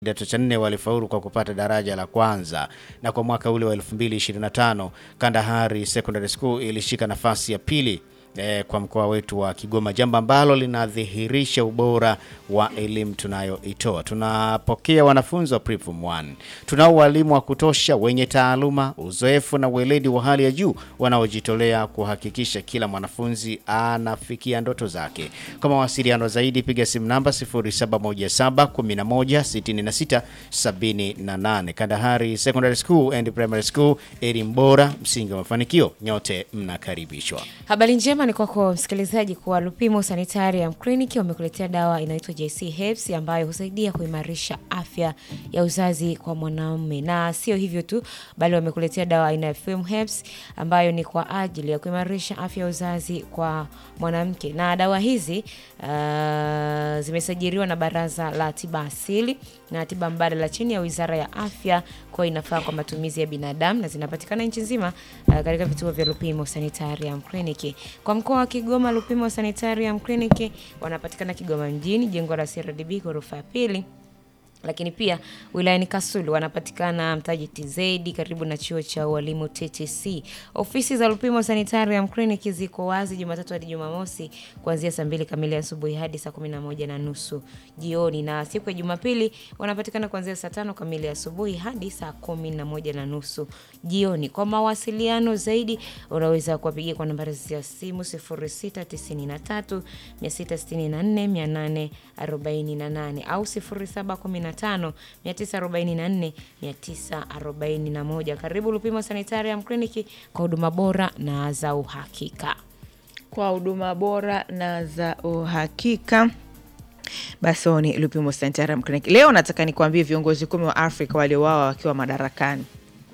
kidato cha 4 walifaulu kwa kupata daraja la kwanza, na kwa mwaka ule wa 2025 Kandahari Secondary School ilishika nafasi ya pili kwa mkoa wetu wa Kigoma, jambo ambalo linadhihirisha ubora wa elimu tunayoitoa. Tunapokea wanafunzi wa Preform 1. Tunao walimu wa kutosha wenye taaluma, uzoefu na weledi wa hali ya juu wanaojitolea kuhakikisha kila mwanafunzi anafikia ndoto zake. Kwa mawasiliano zaidi piga simu namba 0717116678. Kandahari Secondary School and Primary School, elimu bora, msingi wa mafanikio. Nyote mnakaribishwa. Habari njema ni kwako msikilizaji, kwa Lupimo Sanitarium Clinic wamekuletea dawa inaitwa JC Herbs ambayo husaidia kuimarisha afya ya uzazi kwa mwanamume. Na sio hivyo tu, bali wamekuletea dawa aina ya Fem Herbs ambayo ni kwa ajili ya kuimarisha afya ya uzazi kwa mwanamke. Na dawa hizi zimesajiliwa na Baraza la Tiba Asili na Tiba Mbadala chini ya Wizara ya Afya, kwa inafaa kwa matumizi ya binadamu na zinapatikana nchi nzima katika vituo vya Lupimo Sanitarium Clinic. Kwa mkoa wa Kigoma, Lupimo Sanitarium Clinic wanapatikana Kigoma mjini, jengo la CRDB ghorofa ya pili. Lakini pia wilayani Kasulu wanapatikana Mtaji TZ karibu na chuo cha walimu TTC. Ofisi za Lupimo Sanitarium Clinic ziko wazi Jumatatu hadi Jumamosi kuanzia saa 2 kamili asubuhi hadi saa 11:30 jioni, na siku ya Jumapili wanapatikana kuanzia saa 5 kamili asubuhi hadi saa 11:30 jioni. Kwa mawasiliano zaidi unaweza kuwapigia kwa nambari za simu 0693 664 848 au 0715 944 941. Karibu Lupimo Sanitarium Clinic kwa huduma bora na za uhakika. Kwa huduma bora na za uhakika. Basoni Lupimo Sanitarium Clinic. Leo nataka nikwambie viongozi 10 wa Afrika waliouawa wakiwa madarakani.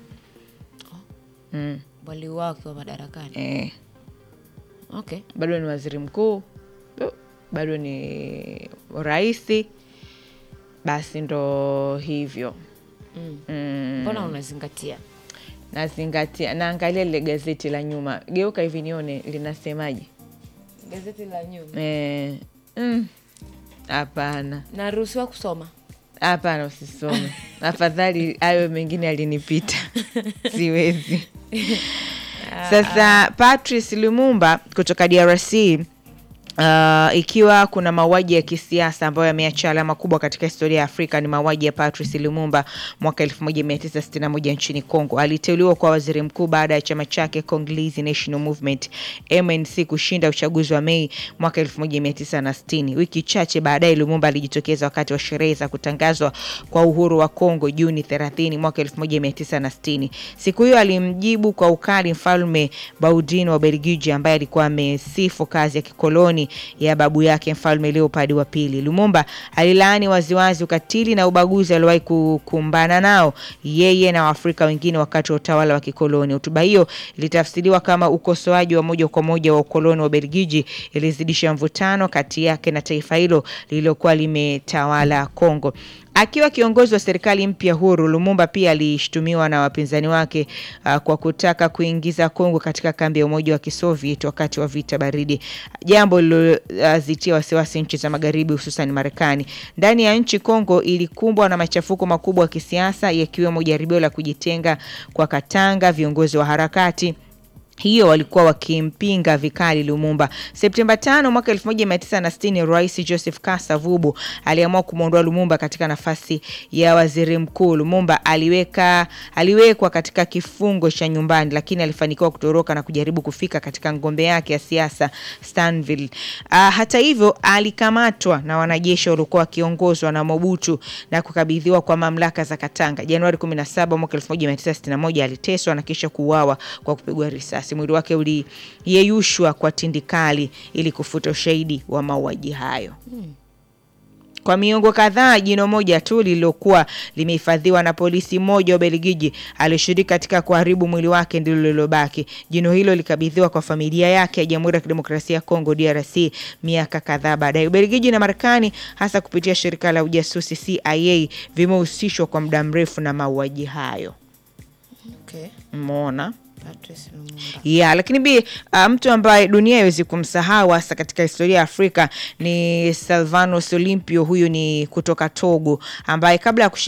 Waliouawa wakiwa madarakani. Okay. Bado ni waziri mkuu, bado ni rais. Basi ndo hivyo. Mbona unazingatia? Nazingatia, naangalia ile gazeti la nyuma. Geuka hivi nione linasemaje. Gazeti la nyuma? Hapana. Naruhusiwa kusoma? Hapana, usisome. Afadhali hayo mengine alinipita. Siwezi. Sasa Patrice Lumumba kutoka DRC, ikiwa kuna mauaji ya kisiasa ambayo yameacha alama kubwa katika historia ya Afrika, ni mauaji ya Patrice Lumumba mwaka 1961 nchini Kongo. Aliteuliwa kwa waziri mkuu baada ya chama chake Congolese National Movement MNC kushinda uchaguzi wa Mei mwaka 1960. Wiki chache baadaye Lumumba alijitokeza wakati wa sherehe za kutangazwa kwa uhuru wa Kongo Juni 30 mwaka 1960. Siku hiyo alimjibu kwa ukali mfalme Baudouin wa Belgiji ambaye alikuwa amesifu kazi ya kikoloni ya babu yake mfalme Leopold wa pili. Lumumba alilaani waziwazi ukatili na ubaguzi aliwahi kukumbana nao yeye na Waafrika wengine wakati wa utawala wa kikoloni. Hotuba hiyo ilitafsiriwa kama ukosoaji wa moja kwa moja wa ukoloni wa Belgiji, ilizidisha mvutano kati yake na taifa hilo lililokuwa limetawala Kongo. Akiwa kiongozi wa serikali mpya huru, Lumumba pia alishtumiwa na wapinzani wake kwa kutaka kuingiza Kongo katika kambi ya Umoja wa Kisoviet wakati wa vita baridi, jambo lilozitia wasiwasi nchi za magharibi hususan Marekani. Ndani ya nchi, Kongo ilikumbwa na machafuko makubwa ya kisiasa, yakiwemo jaribio la kujitenga kwa Katanga. Viongozi wa harakati hiyo walikuwa wakimpinga vikali Lumumba. Septemba 5 mwaka 1960, Rais Joseph Kasavubu aliamua kumuondoa Lumumba katika nafasi ya waziri mkuu. Lumumba aliwekwa katika kifungo cha nyumbani, lakini alifanikiwa kutoroka na kujaribu kufika katika ngombe yake ya siasa Stanville. Hata hivyo alikamatwa na wanajeshi waliokuwa wakiongozwa na Mobutu na kukabidhiwa kwa mamlaka za Katanga. Januari 17 mwaka 1961 aliteswa na kisha kuuawa kwa kupigwa risasi. Mwili wake uliyeyushwa kwa tindikali ili kufuta ushahidi wa mauaji hayo. Kwa miongo kadhaa, jino moja tu lililokuwa limehifadhiwa na polisi mmoja wa Belgiji alishiriki katika kuharibu mwili wake ndilo lilobaki. Jino hilo likabidhiwa kwa familia yake ya Jamhuri ya Kidemokrasia ya Kongo DRC miaka kadhaa baadaye. Belgiji na Marekani, hasa kupitia shirika la ujasusi CIA, vimehusishwa kwa muda mrefu na mauaji hayo. Okay. Umeona? Patrice Lumumba. Yeah, lakini mtu ambaye dunia haiwezi kumsahau hasa katika historia ya Afrika ni Sylvanus Olympio. Huyu ni kutoka Togo ambaye kabla ya